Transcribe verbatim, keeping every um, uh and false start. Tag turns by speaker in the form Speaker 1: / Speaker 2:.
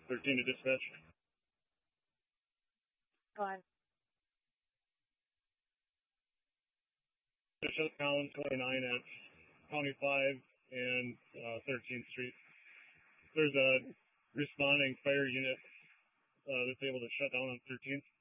Speaker 1: thirteen to dispatch.
Speaker 2: Go on.
Speaker 1: Shut down twenty-nine at County five and uh, thirteenth Street. There's a responding fire unit uh, that's able to shut down on thirteenth.